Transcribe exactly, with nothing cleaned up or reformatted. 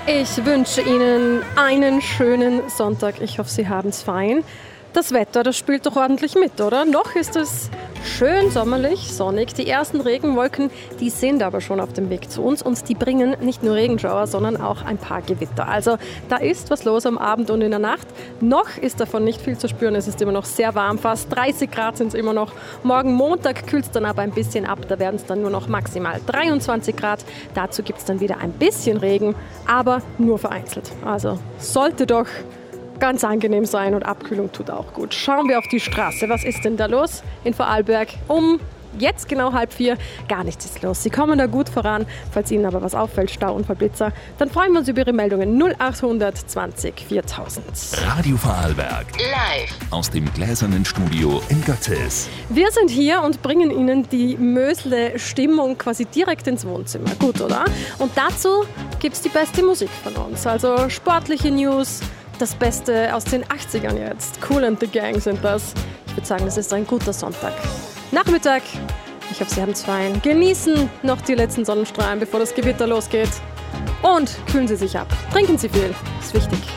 Ich wünsche Ihnen einen schönen Sonntag. Ich hoffe, Sie haben es fein. Das Wetter, das spielt doch ordentlich mit, oder? Noch ist es schön sommerlich, sonnig. Die ersten Regenwolken, die sind aber schon auf dem Weg zu uns und die bringen nicht nur Regenschauer, sondern auch ein paar Gewitter. Also da ist was los am Abend und in der Nacht. Noch ist davon nicht viel zu spüren. Es ist immer noch sehr warm, fast dreißig Grad sind es immer noch. Morgen Montag kühlt es dann aber ein bisschen ab. Da werden es dann nur noch maximal dreiundzwanzig Grad. Dazu gibt es dann wieder ein bisschen Regen, aber nur vereinzelt. Also sollte doch ganz angenehm sein und Abkühlung tut auch gut. Schauen wir auf die Straße. Was ist denn da los in Vorarlberg? Um jetzt genau halb vier. Gar nichts ist los. Sie kommen da gut voran. Falls Ihnen aber was auffällt, Stauunfall, Blitzer, dann freuen wir uns über Ihre Meldungen null acht zwanzig viertausend. Radio Vorarlberg. Live Aus dem gläsernen Studio in Göttels. Wir sind hier und bringen Ihnen die Mösle-Stimmung quasi direkt ins Wohnzimmer. Gut, oder? Und dazu gibt es die beste Musik von uns. Also sportliche News, das Beste aus den achtzigern jetzt. Kool and the Gang sind das. Ich würde sagen, es ist ein guter Sonntag. Nachmittag. Ich hoffe, Sie haben es fein. Genießen noch die letzten Sonnenstrahlen, bevor das Gewitter losgeht. Und kühlen Sie sich ab. Trinken Sie viel. Ist wichtig.